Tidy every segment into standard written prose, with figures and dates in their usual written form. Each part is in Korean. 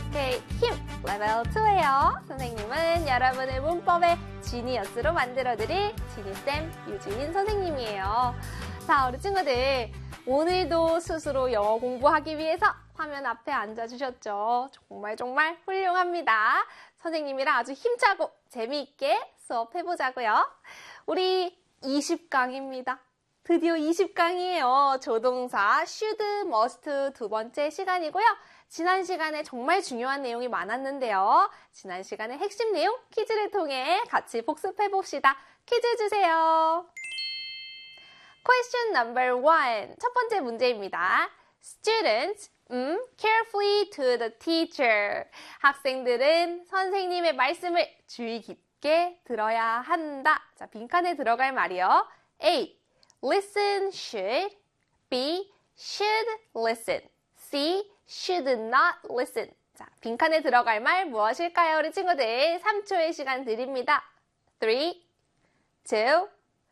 오케이, 힘 레벨 2예요. 선생님은 여러분을 문법의 지니어스로 만들어드릴 지니쌤 유지인 선생님이에요. 자, 우리 친구들 오늘도 스스로 영어 공부하기 위해서 화면 앞에 앉아주셨죠? 정말 훌륭합니다. 선생님이랑 아주 힘차고 재미있게 수업해보자고요. 우리 20강입니다. 드디어 20강이에요. 조동사 should, must 두 번째 시간이고요. 지난 시간에 정말 중요한 내용이 많았는데요. 지난 시간의 핵심 내용 퀴즈를 통해 같이 복습해봅시다. 퀴즈 주세요. Question number 1. 첫 번째 문제입니다. Students, carefully to the teacher. 학생들은 선생님의 말씀을 주의 깊게 들어야 한다. 자, 빈칸에 들어갈 말이요. A. Listen should. B. Should listen. C. Should not listen. 자, 빈칸에 들어갈 말 무엇일까요? 우리 친구들 3초의 시간 드립니다. 3, 2, 1.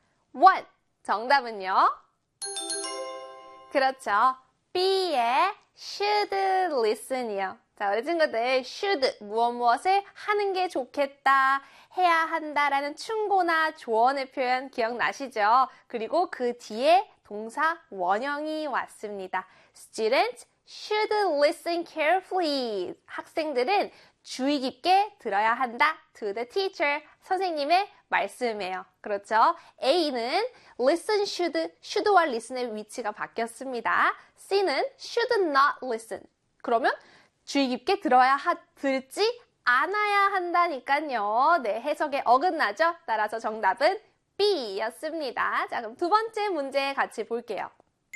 정답은요? 그렇죠. B의 should listen이요. 자, 우리 친구들 should 무엇을 하는 게 좋겠다, 해야 한다라는 충고나 조언의 표현 기억나시죠? 그리고 그 뒤에 동사 원형이 왔습니다. Students should listen carefully. 학생들은 주의 깊게 들어야 한다. To the teacher. 선생님의 말씀이에요. 그렇죠? A는 listen should와 listen의 위치가 바뀌었습니다. C는 should not listen. 그러면 주의 깊게 들지 않아야 한다니까요. 네, 해석에 어긋나죠? 따라서 정답은 B였습니다. 자, 그럼 두 번째 문제 같이 볼게요.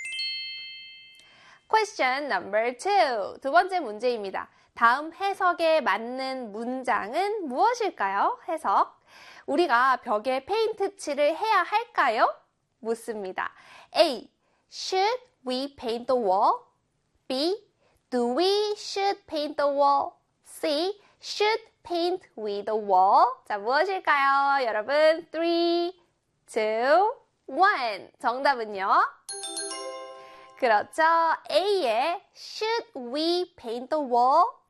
Question number 2. 두 번째 문제입니다. 다음 해석에 맞는 문장은 무엇일까요? 해석. 우리가 벽에 페인트 칠을 해야 할까요? 묻습니다. A. Should we paint the wall? B. Do we should paint the wall? C. Should paint with the wall? 자, 무엇일까요? 여러분, 3, 2, 1. 정답은요? 그렇죠. A의 Should we paint the wall?